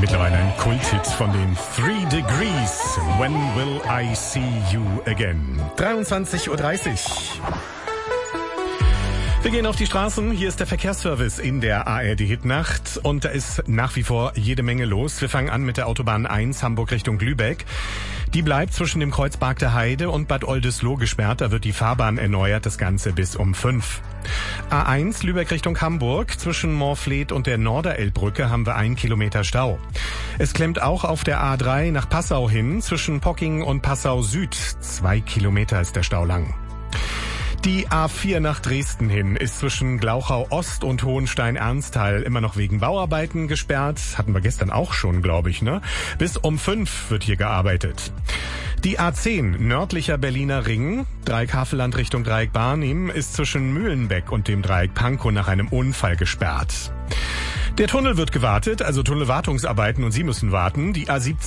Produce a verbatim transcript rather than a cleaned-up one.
Mittlerweile ein Kulthit von den Three Degrees. When will I see you again? dreiundzwanzig Uhr dreißig. Wir gehen auf die Straßen. Hier ist der Verkehrsservice in der A R D-Hitnacht. Und da ist nach wie vor jede Menge los. Wir fangen an mit der Autobahn eins Hamburg Richtung Lübeck. Die bleibt zwischen dem Kreuz Bark der Heide und Bad Oldesloe gesperrt. Da wird die Fahrbahn erneuert, das Ganze bis um fünf. A eins Lübeck Richtung Hamburg. Zwischen Moorfleet und der Norderelbbrücke haben wir einen Kilometer Stau. Es klemmt auch auf der A drei nach Passau hin. Zwischen Pocking und Passau Süd. Zwei Kilometer ist der Stau lang. Die A vier nach Dresden hin ist zwischen Glauchau Ost und Hohenstein-Ernsthal immer noch wegen Bauarbeiten gesperrt. Hatten wir gestern auch schon, glaube ich, ne? Bis um fünf wird hier gearbeitet. Die A zehn nördlicher Berliner Ring, Dreieck Havelland Richtung Dreieck Barnim, ist zwischen Mühlenbeck und dem Dreieck Pankow nach einem Unfall gesperrt. Der Tunnel wird gewartet, also Tunnelwartungsarbeiten, und Sie müssen warten. Die A siebzehn